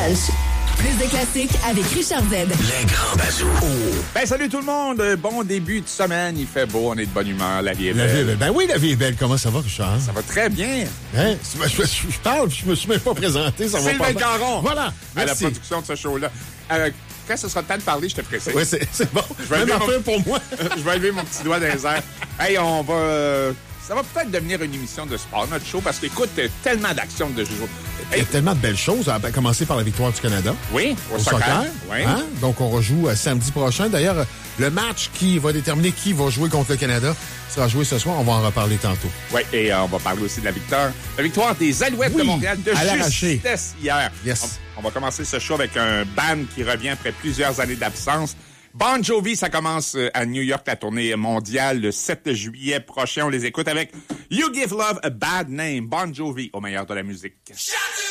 Lunch. Plus de classiques avec Richard Z. Les grands bazous. Ben, salut tout le monde. Bon début de semaine. Il fait beau. On est de bonne humeur. La vie est La vie est belle. belle. Ben oui, la vie est belle. Comment ça va, Richard? Ça va très bien. Hein? Je parle, je me suis même pas présenté. Ça va Sylvain pas bien. Caron. Voilà. À la Merci. production de ce show-là. Quand ce sera le temps de parler, je te ferai ça. Oui, c'est bon. vais Même lever affaire pour moi. Je vais lever mon petit doigt dans les airs. Hey, on va... ça va peut-être devenir une émission de sport, notre show, parce qu'écoute, tellement d'actions de jour. Il y a tellement de belles choses, à commencer par la victoire du Canada. Oui, Au soccer. Oui. Hein? Donc, on rejoue samedi prochain. D'ailleurs, le match qui va déterminer qui va jouer contre le Canada sera joué ce soir. On va en reparler tantôt. Oui, et on va parler aussi de la victoire des Alouettes de Montréal de à l'arraché. justesse hier. Yes. On va commencer ce show avec un band qui revient après plusieurs années d'absence. Bon Jovi, ça commence à New York, la tournée mondiale, le 7 juillet prochain. On les écoute avec You Give Love a Bad Name. Bon Jovi, au meilleur de la musique. Shout